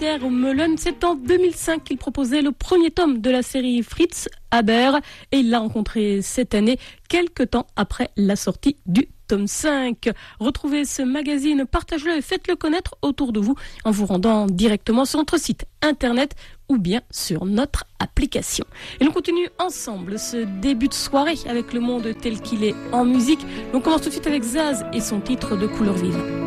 der Meulen. C'est en 2005 qu'il proposait le premier tome de la série Fritz Haber et il l'a rencontré cette année, quelques temps après la sortie du tome 5. Retrouvez ce magazine, partagez-le et faites-le connaître autour de vous en vous rendant directement sur notre site internet ou bien sur notre application. Et l'on continue ensemble ce début de soirée avec le monde tel qu'il est en musique. On commence tout de suite avec Zaz et son titre de Couleur vive.